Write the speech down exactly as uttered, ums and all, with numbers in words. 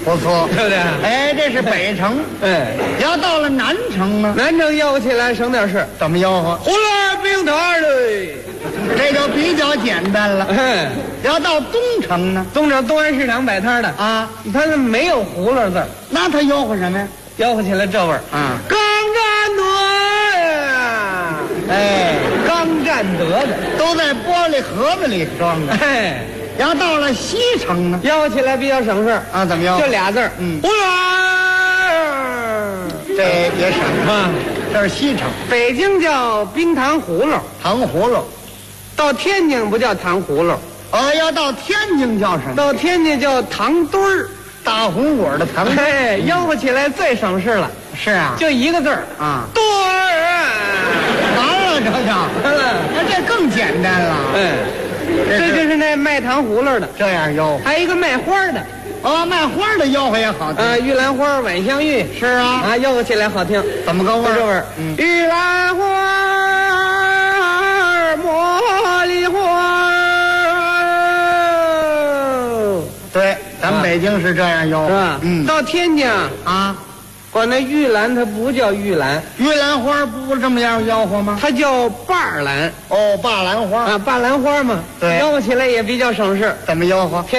不错， 对不对？ 哎，这是北城。 哎， 要到了南城呢， 南城吆喝起来省点事， 怎么吆喝？ 胡乱冰摊嘞。 这就比较简单了。 哎， 要到东城呢， 东城东安市场摆摊的啊， 他那没有葫芦字， 那他吆喝什么呀？ 吆喝起来这味儿啊， 刚占得呀， 哎， 刚占得的， 都在玻璃盒子里装着。 哎， 要到了西城呢， 吆喝起来比较省事儿啊，怎么吆喝？ 就俩字儿， 嗯胡乱。 这也省啊， 这是西城， 北京叫冰糖葫芦， 糖葫芦。 到天津不叫糖葫芦， 哦，要到天津叫什么？ 到天津叫糖墩儿。 大红果的糖墩儿。 哎，吆喝起来最省事了， 是啊， 就一个字儿啊， 墩儿。 完了，这叫， 完了， 那这更简单了。 哎，这就是那卖糖葫芦的， 这样吆喝。 还有一个卖花的， 哦，卖花的吆喝也好听。 啊，玉兰花、晚香玉， 是啊， 啊，吆喝起来好听， 怎么个味儿？ 这味儿。 嗯， 玉兰花，茉莉花。 对，咱们北京是这样吆喝， 是吧？ 嗯， 到天津啊， 啊， 管那玉兰它不叫玉兰， 玉兰花不这么样吆喝吗？ 它叫瓣兰哦，霸兰花， 啊，瓣兰花嘛。 对吆喝起来也比较省事。 怎么吆喝？